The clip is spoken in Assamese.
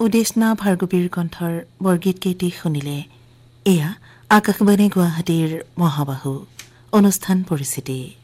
উদেশনা ভাৰ্গৱীৰ কণ্ঠৰ বৰগীত কেইটি শুনিলে। এয়া আকাশবাণী গুৱাহাটীৰ মহাবাহু অনুষ্ঠান পৰিচিতি।